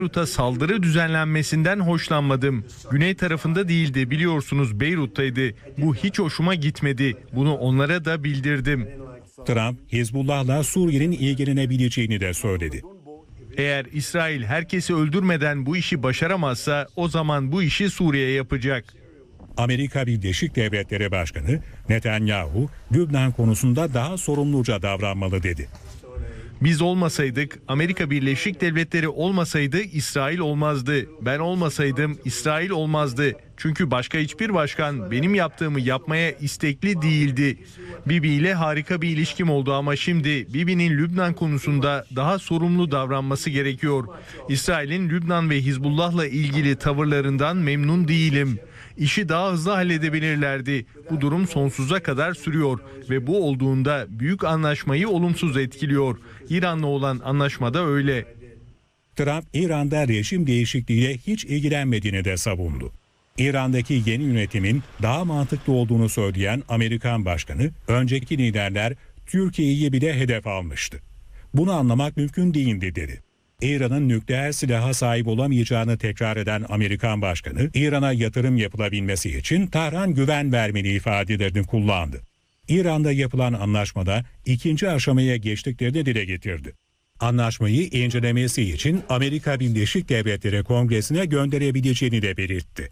Beyrut'a saldırı düzenlenmesinden hoşlanmadım. Güney tarafında değildi, biliyorsunuz, Beyrut'taydı. Bu hiç hoşuma gitmedi. Bunu onlara da bildirdim. Trump, Hizbullah'la Suriye'nin ilgilenebileceğini de söyledi. Eğer İsrail herkesi öldürmeden bu işi başaramazsa o zaman bu işi Suriye yapacak. Amerika Birleşik Devletleri Başkanı Netanyahu, Lübnan konusunda daha sorumluca davranmalı dedi. Biz olmasaydık, Amerika Birleşik Devletleri olmasaydı İsrail olmazdı. Ben olmasaydım İsrail olmazdı. Çünkü başka hiçbir başkan benim yaptığımı yapmaya istekli değildi. Bibi ile harika bir ilişkim oldu ama şimdi Bibi'nin Lübnan konusunda daha sorumlu davranması gerekiyor. İsrail'in Lübnan ve Hizbullah'la ilgili tavırlarından memnun değilim. İşi daha hızlı halledebilirlerdi. Bu durum sonsuza kadar sürüyor ve bu olduğunda büyük anlaşmayı olumsuz etkiliyor. İran'la olan anlaşma da öyle. Trump, İran'da rejim değişikliğiyle hiç ilgilenmediğini de savundu. İran'daki yeni yönetimin daha mantıklı olduğunu söyleyen Amerikan Başkanı, önceki liderler Türkiye'yi bile hedef almıştı. Bunu anlamak mümkün değildi dedi. İran'ın nükleer silaha sahip olamayacağını tekrar eden Amerikan Başkanı, İran'a yatırım yapılabilmesi için Tahran güven vermeli ifadelerini kullandı. İran'da yapılan anlaşmada ikinci aşamaya geçtiklerini dile getirdi. Anlaşmayı incelemesi için Amerika Birleşik Devletleri Kongresi'ne gönderebileceğini de belirtti.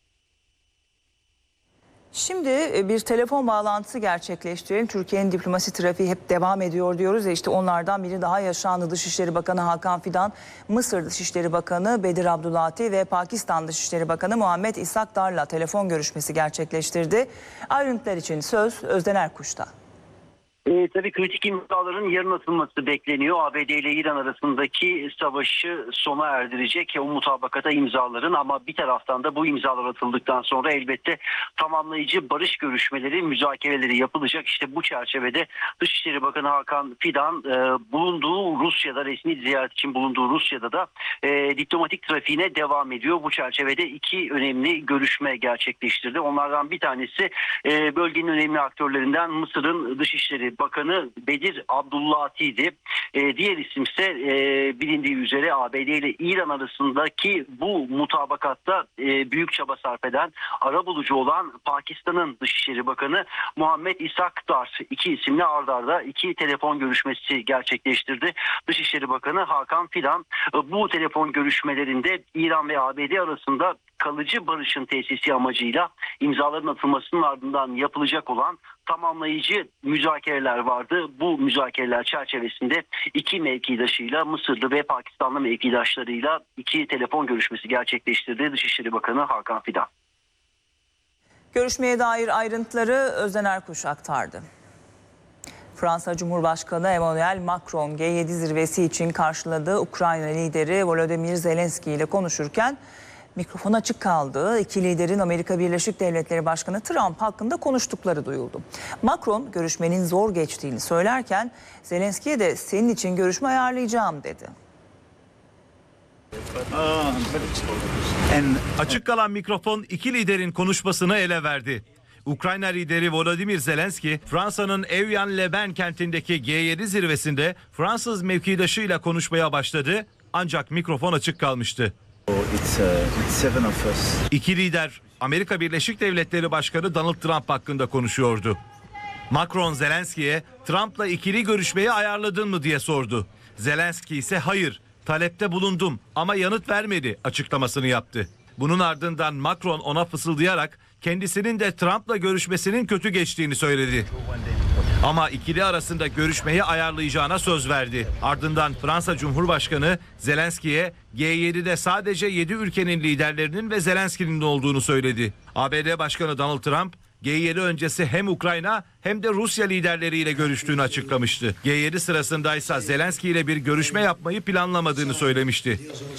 Şimdi bir telefon bağlantısı gerçekleştirelim. Türkiye'nin diplomasi trafiği hep devam ediyor diyoruz ya, işte onlardan biri daha yaşandı. Dışişleri Bakanı Hakan Fidan, Mısır Dışişleri Bakanı Bedir Abdulati ve Pakistan Dışişleri Bakanı Muhammed İshak Dar'la telefon görüşmesi gerçekleştirdi. Ayrıntılar için söz Özden Erkuş'ta. Tabii kritik imzaların yarın atılması bekleniyor. ABD ile İran arasındaki savaşı sona erdirecek o mutabakata imzaların, ama bir taraftan da bu imzalar atıldıktan sonra elbette tamamlayıcı barış görüşmeleri, müzakereleri yapılacak. İşte bu çerçevede Dışişleri Bakanı Hakan Fidan bulunduğu Rusya'da, resmi ziyaret için bulunduğu Rusya'da da diplomatik trafiğine devam ediyor. Bu çerçevede iki önemli görüşme gerçekleştirdi. Onlardan bir tanesi bölgenin önemli aktörlerinden Mısır'ın Dışişleri Bakanı Bedir Abdulati'ydi. Diğer isim ise bilindiği üzere ABD ile İran arasındaki bu mutabakatta büyük çaba sarf eden, arabulucu olan Pakistan'ın Dışişleri Bakanı Muhammed İshak Dar. İki isimle ard arda iki telefon görüşmesi gerçekleştirdi. Dışişleri Bakanı Hakan Fidan bu telefon görüşmelerinde İran ve ABD arasında kalıcı barışın tesisi amacıyla imzaların atılmasının ardından yapılacak olan tamamlayıcı müzakereler vardı. Bu müzakereler çerçevesinde iki mevkidaşıyla, Mısırlı ve Pakistanlı mevkidaşlarıyla iki telefon görüşmesi gerçekleştirdi Dışişleri Bakanı Hakan Fidan. Görüşmeye dair ayrıntıları Özden Erkuş aktardı. Fransa Cumhurbaşkanı Emmanuel Macron G7 zirvesi için karşıladığı Ukrayna lideri Volodymyr Zelenski ile konuşurken mikrofon açık kaldı. İki liderin Amerika Birleşik Devletleri Başkanı Trump hakkında konuştukları duyuldu. Macron görüşmenin zor geçtiğini söylerken Zelenski'ye de senin için görüşme ayarlayacağım dedi. Açık kalan mikrofon iki liderin konuşmasını ele verdi. Ukrayna lideri Volodymyr Zelenski, Fransa'nın Evian-les-Bains kentindeki G7 zirvesinde Fransız mevkidaşıyla konuşmaya başladı, ancak mikrofon açık kalmıştı. İki lider Amerika Birleşik Devletleri Başkanı Donald Trump hakkında konuşuyordu. Macron Zelenski'ye Trump'la ikili görüşmeyi ayarladın mı diye sordu. Zelenski ise hayır, talepte bulundum ama yanıt vermedi açıklamasını yaptı. Bunun ardından Macron ona fısıldayarak kendisinin de Trump'la görüşmesinin kötü geçtiğini söyledi. Ama ikili arasında görüşmeyi ayarlayacağına söz verdi. Ardından Fransa Cumhurbaşkanı Zelenski'ye G7'de sadece 7 ülkenin liderlerinin ve Zelenski'nin de olduğunu söyledi. ABD Başkanı Donald Trump, G7 öncesi hem Ukrayna hem de Rusya liderleriyle görüştüğünü açıklamıştı. G7 sırasındaysa Zelenski ile bir görüşme yapmayı planlamadığını söylemişti.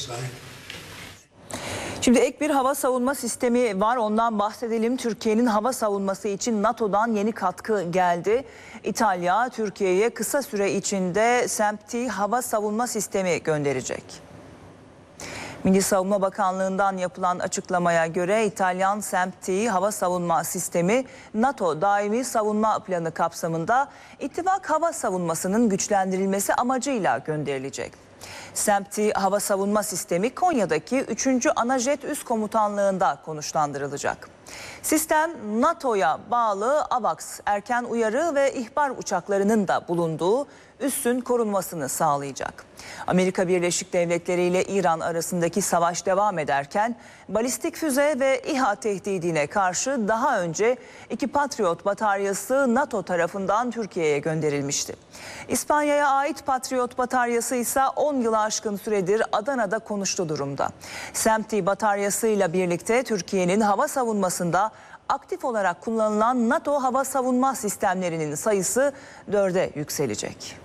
Şimdi ek bir hava savunma sistemi var, ondan bahsedelim. Türkiye'nin hava savunması için NATO'dan yeni katkı geldi. İtalya Türkiye'ye kısa süre içinde SAMP/T hava savunma sistemi gönderecek. Milli Savunma Bakanlığı'ndan yapılan açıklamaya göre İtalyan SAMP/T hava savunma sistemi NATO daimi savunma planı kapsamında ittifak hava savunmasının güçlendirilmesi amacıyla gönderilecek. SAMP-T hava savunma sistemi Konya'daki 3. Anajet Üst Komutanlığı'nda konuşlandırılacak. Sistem NATO'ya bağlı AVAX erken uyarı ve ihbar uçaklarının da bulunduğu üssün korunmasını sağlayacak. Amerika Birleşik Devletleri ile İran arasındaki savaş devam ederken balistik füze ve İHA tehdidine karşı daha önce 2 Patriot bataryası NATO tarafından Türkiye'ye gönderilmişti. İspanya'ya ait Patriot bataryası ise 10 yılı aşkın süredir Adana'da konuştu durumda. SAMP-T bataryasıyla birlikte Türkiye'nin hava savunmasında aktif olarak kullanılan NATO hava savunma sistemlerinin sayısı 4'e yükselecek.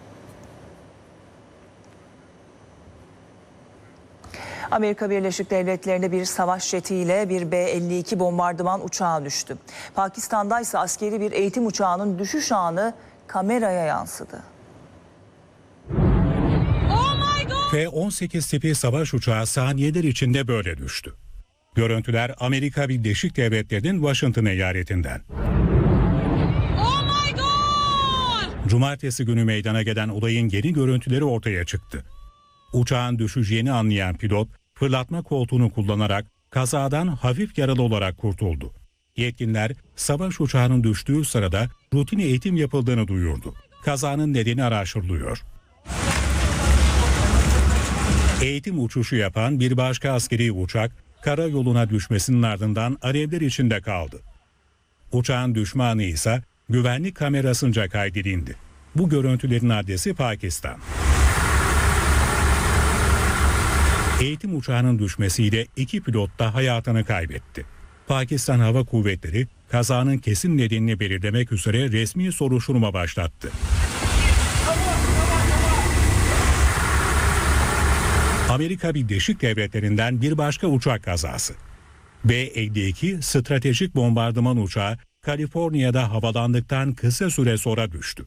Amerika Birleşik Devletleri'nde bir savaş jetiyle bir B-52 bombardıman uçağı düştü. Pakistan'da ise askeri bir eğitim uçağının düşüş anı kameraya yansıdı. F-18 tipi savaş uçağı saniyeler içinde böyle düştü. Görüntüler Amerika Birleşik Devletleri'nin Washington eyaletinden. Cumartesi günü meydana gelen olayın yeni görüntüleri ortaya çıktı. Uçağın düşeceğini anlayan pilot fırlatma koltuğunu kullanarak kazadan hafif yaralı olarak kurtuldu. Yetkililer savaş uçağının düştüğü sırada rutin eğitim yapıldığını duyurdu. Kazanın nedeni araştırılıyor. Eğitim uçuşu yapan bir başka askeri uçak karayoluna düşmesinin ardından alevler içinde kaldı. Uçağın düşme anı ise güvenlik kamerasınca kaydedildi. Bu görüntülerin adresi Pakistan. Eğitim uçağının düşmesiyle 2 pilot da hayatını kaybetti. Pakistan Hava Kuvvetleri kazanın kesin nedenini belirlemek üzere resmi soruşturma başlattı. Amerika Birleşik Devletleri'nden bir başka uçak kazası. B-52 stratejik bombardıman uçağı Kaliforniya'da havalandıktan kısa süre sonra düştü.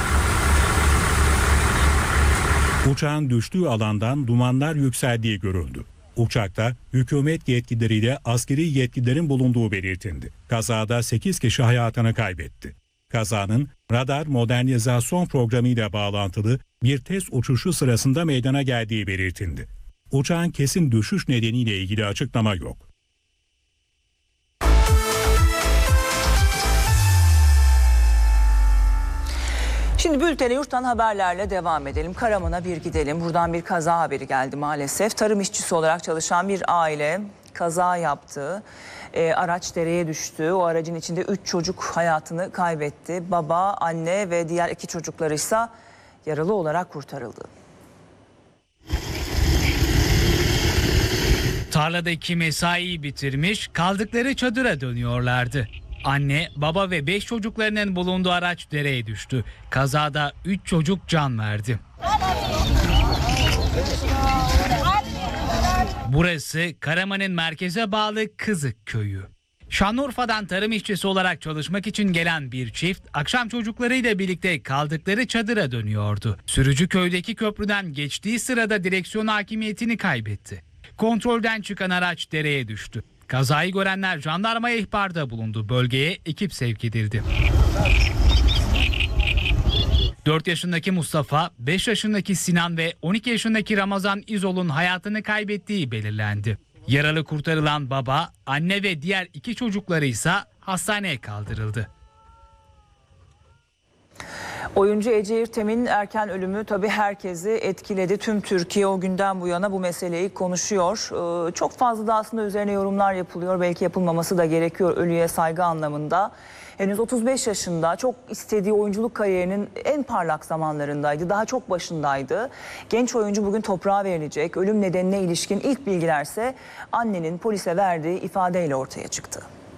Uçağın düştüğü alandan dumanlar yükseldiği görüldü. Uçakta hükümet yetkilileriyle askeri yetkililerin bulunduğu belirtildi. Kazada 8 kişi hayatını kaybetti. Kazanın radar modernizasyon programıyla bağlantılı bir test uçuşu sırasında meydana geldiği belirtildi. Uçağın kesin düşüş nedeniyle ilgili açıklama yok. Şimdi bültene yurttan haberlerle devam edelim. Karaman'a bir gidelim. Buradan bir kaza haberi geldi maalesef. Tarım işçisi olarak çalışan bir aile kaza yaptı. Araç dereye düştü. O aracın içinde 3 çocuk hayatını kaybetti. Baba, anne ve diğer 2 çocukları ise yaralı olarak kurtarıldı. Tarladaki mesaiyi bitirmiş, kaldıkları çadıra dönüyorlardı. Anne, baba ve 5 çocuklarının bulunduğu araç dereye düştü. Kazada 3 çocuk can verdi. Burası Karaman'ın merkeze bağlı Kızık köyü. Şanlıurfa'dan tarım işçisi olarak çalışmak için gelen bir çift akşam çocuklarıyla birlikte kaldıkları çadıra dönüyordu. Sürücü köydeki köprüden geçtiği sırada direksiyon hakimiyetini kaybetti. Kontrolden çıkan araç dereye düştü. Kazayı görenler jandarmaya ihbarda bulundu. Bölgeye ekip sevk edildi. 4 yaşındaki Mustafa, 5 yaşındaki Sinan ve 12 yaşındaki Ramazan İzol'un hayatını kaybettiği belirlendi. Yaralı kurtarılan baba, anne ve diğer 2 çocukları ise hastaneye kaldırıldı. Oyuncu Ece İrtem'in erken ölümü tabii herkesi etkiledi. Tüm Türkiye o günden bu yana bu meseleyi konuşuyor. Çok fazla da aslında üzerine yorumlar yapılıyor. Belki yapılmaması da gerekiyor ölüye saygı anlamında. Henüz 35 yaşında, çok istediği oyunculuk kariyerinin en parlak zamanlarındaydı. Daha çok başındaydı. Genç oyuncu bugün toprağa verilecek. Ölüm nedenine ilişkin ilk bilgilerse annenin polise verdiği ifadeyle ortaya çıktı.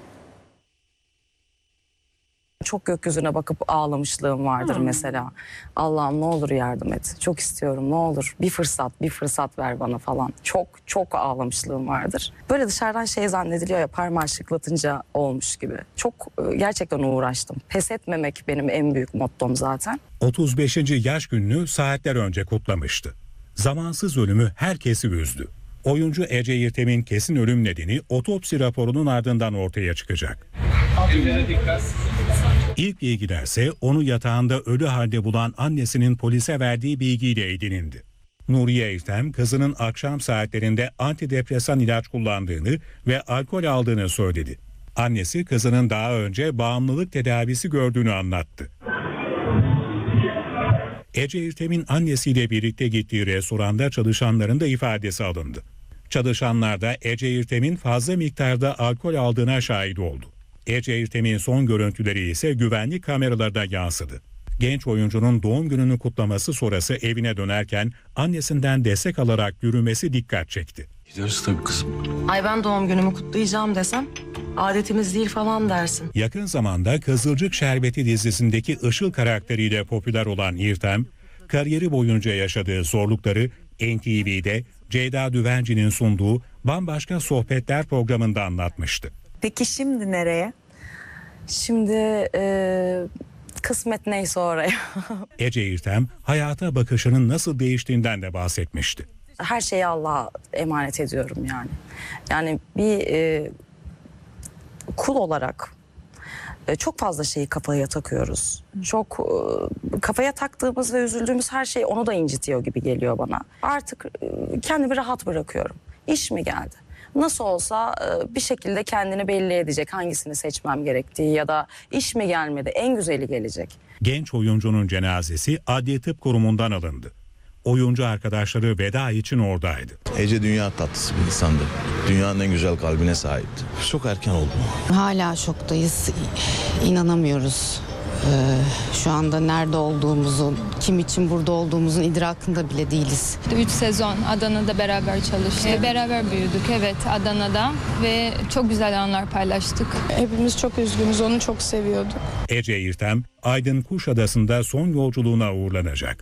Çok gökyüzüne bakıp ağlamışlığım vardır mesela. Allah'ım ne olur yardım et. Çok istiyorum, ne olur. Bir fırsat ver bana falan. Çok ağlamışlığım vardır. Böyle dışarıdan şey zannediliyor ya, parmağı şıklatınca olmuş gibi. Çok gerçekten uğraştım. Pes etmemek benim en büyük mottom zaten. 35. yaş gününü saatler önce kutlamıştı. Zamansız ölümü herkesi üzdü. Oyuncu Ece İrtem'in kesin ölüm nedeni otopsi raporunun ardından ortaya çıkacak. İlk bilgilerse onu yatağında ölü halde bulan annesinin polise verdiği bilgiyle edinildi. Nuriye İrtem, kızının akşam saatlerinde antidepresan ilaç kullandığını ve alkol aldığını söyledi. Annesi kızının daha önce bağımlılık tedavisi gördüğünü anlattı. Ece İrtem'in annesiyle birlikte gittiği restoranda çalışanların da ifadesi alındı. Çalışanlar da Ece İrtem'in fazla miktarda alkol aldığına şahit oldu. Ece İrtem'in son görüntüleri ise güvenlik kameralarına yansıdı. Genç oyuncunun doğum gününü kutlaması sonrası evine dönerken annesinden destek alarak yürümesi dikkat çekti. Gideriz tabii kızım. Ay ben doğum günümü kutlayacağım desem adetimiz değil falan dersin. Yakın zamanda Kızılcık Şerbeti dizisindeki Işıl karakteriyle popüler olan İrtem, kariyeri boyunca yaşadığı zorlukları NTV'de Ceyda Düvenci'nin sunduğu Bambaşka Sohbetler programında anlatmıştı. Peki şimdi nereye? Şimdi kısmet neyse oraya. Ece İrtem hayata bakışının nasıl değiştiğinden de bahsetmişti. Her şeyi Allah'a emanet ediyorum yani. Yani bir kul olarak çok fazla şeyi kafaya takıyoruz. Çok kafaya taktığımız ve üzüldüğümüz her şey onu da incitiyor gibi geliyor bana. Artık kendimi rahat bırakıyorum. İş mi geldi? Nasıl olsa bir şekilde kendini belli edecek, hangisini seçmem gerektiği ya da iş mi gelmedi, en güzeli gelecek. Genç oyuncunun cenazesi Adli Tıp Kurumu'ndan alındı. Oyuncu arkadaşları veda için oradaydı. Ece dünya tatlısı bir insandı. Dünyanın en güzel kalbine sahipti. Çok erken oldu. Hala şoktayız. İnanamıyoruz. Şu anda nerede olduğumuzun, kim için burada olduğumuzun idrakında bile değiliz. 3 sezon Adana'da beraber çalıştık. Beraber büyüdük evet Adana'da ve çok güzel anlar paylaştık. Hepimiz çok üzgünüz, onu çok seviyorduk. Ece İrtem, Aydın Kuşadası'nda son yolculuğuna uğurlanacak.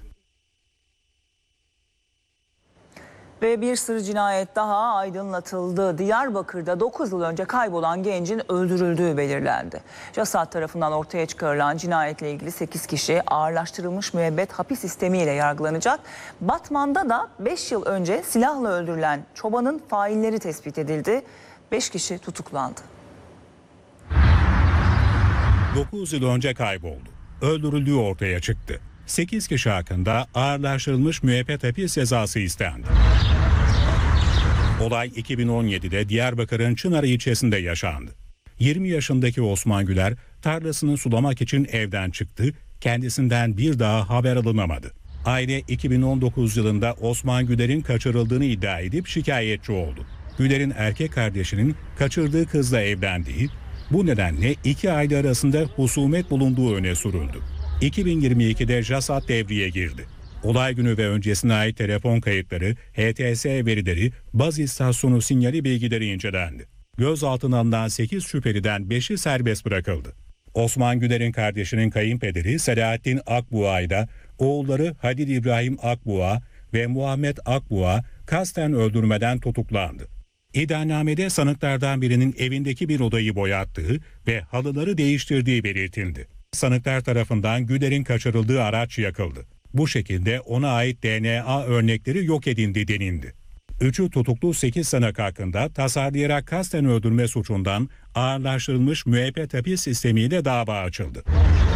Ve bir sır cinayet daha aydınlatıldı. Diyarbakır'da 9 yıl önce kaybolan gencin öldürüldüğü belirlendi. JASAD tarafından ortaya çıkarılan cinayetle ilgili 8 kişi ağırlaştırılmış müebbet hapis sistemiyle yargılanacak. Batman'da da 5 yıl önce silahla öldürülen çobanın failleri tespit edildi. 5 kişi tutuklandı. 9 yıl önce kayboldu. Öldürüldüğü ortaya çıktı. 8 kişi hakkında ağırlaştırılmış müebbet hapis cezası istendi. Olay 2017'de Diyarbakır'ın Çınar ilçesinde yaşandı. 20 yaşındaki Osman Güler tarlasını sulamak için evden çıktı, kendisinden bir daha haber alınamadı. Aile 2019 yılında Osman Güler'in kaçırıldığını iddia edip şikayetçi oldu. Güler'in erkek kardeşinin kaçırdığı kızla evlendiği, bu nedenle iki aile arasında husumet bulunduğu öne sürüldü. 2022'de JASAD devreye girdi. Olay günü ve öncesine ait telefon kayıtları, HTS verileri, baz istasyonu sinyali bilgileri incelendi. Gözaltına alınan 8 şüpheliden 5'i serbest bırakıldı. Osman Güler'in kardeşinin kayınpederi Selahattin Akbuğa'yla oğulları Halil İbrahim Akbuğa ve Muhammed Akbuğa kasten öldürmeden tutuklandı. İddianamede sanıklardan birinin evindeki bir odayı boyattığı ve halıları değiştirdiği belirtildi. Sanıklar tarafından Güler'in kaçırıldığı araç yakıldı. Bu şekilde ona ait DNA örnekleri yok edildi denildi. 3'ü tutuklu 8 sanık hakkında tasarlayarak kasten öldürme suçundan ağırlaştırılmış müebbet hapis sistemiyle dava açıldı.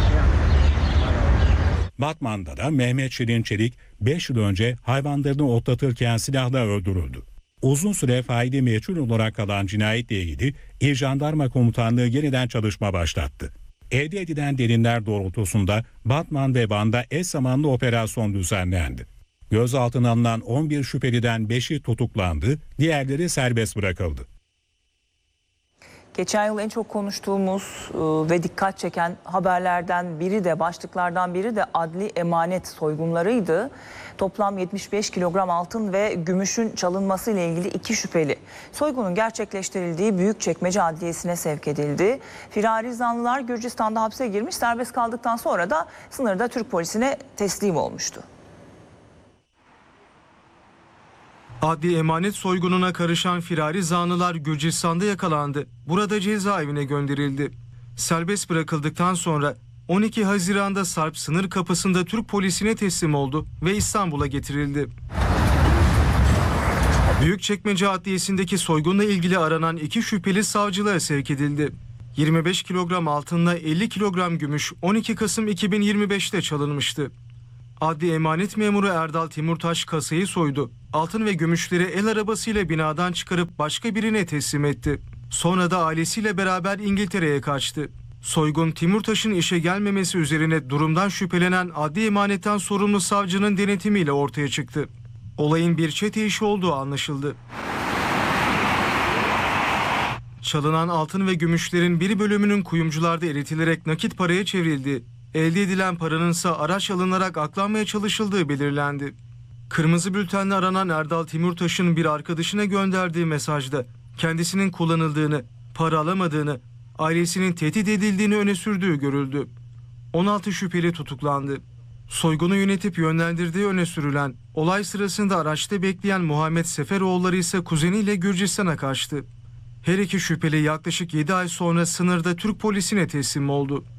Batman'da da Mehmet Şirin Çelik 5 yıl önce hayvanlarını otlatırken silahla öldürüldü. Uzun süre faili meçhul olarak kalan cinayetle ilgili İl Jandarma Komutanlığı yeniden çalışma başlattı. Elde edilen deliller doğrultusunda Batman ve Van'da eş zamanlı operasyon düzenlendi. Gözaltına alınan 11 şüpheliden 5'i tutuklandı, diğerleri serbest bırakıldı. Geçen yıl en çok konuştuğumuz ve dikkat çeken haberlerden biri de, başlıklardan biri de adli emanet soygunlarıydı. Toplam 75 kilogram altın ve gümüşün çalınması ile ilgili 2 şüpheli soygunun gerçekleştirildiği Büyükçekmece Adliyesi'ne sevk edildi. Firari zanlılar Gürcistan'da hapse girmiş, serbest kaldıktan sonra da sınırda Türk polisine teslim olmuştu. Adli emanet soygununa karışan firari zanlılar Gürcistan'da yakalandı. Burada cezaevine gönderildi. Serbest bırakıldıktan sonra 12 Haziran'da Sarp sınır kapısında Türk polisine teslim oldu ve İstanbul'a getirildi. Büyükçekmece Adliyesi'ndeki soygunla ilgili aranan 2 şüpheli savcılığa sevk edildi. 25 kilogram altınla 50 kilogram gümüş 12 Kasım 2025'te çalınmıştı. Adli emanet memuru Erdal Timurtaş kasayı soydu. Altın ve gümüşleri el arabasıyla binadan çıkarıp başka birine teslim etti. Sonra da ailesiyle beraber İngiltere'ye kaçtı. Soygun Timurtaş'ın işe gelmemesi üzerine durumdan şüphelenen adli emanetten sorumlu savcının denetimiyle ortaya çıktı. Olayın bir çete işi olduğu anlaşıldı. Çalınan altın ve gümüşlerin bir bölümünün kuyumcularda eritilerek nakit paraya çevrildiği, elde edilen paranın ise araç alınarak aklanmaya çalışıldığı belirlendi. Kırmızı bültenle aranan Erdal Timurtaş'ın bir arkadaşına gönderdiği mesajda kendisinin kullanıldığını, para alamadığını, ailesinin tehdit edildiğini öne sürdüğü görüldü. 16 şüpheli tutuklandı. Soygunu yönetip yönlendirdiği öne sürülen, olay sırasında araçta bekleyen Muhammed Seferoğulları ise kuzeniyle Gürcistan'a kaçtı. Her iki şüpheli yaklaşık 7 ay sonra sınırda Türk polisine teslim oldu.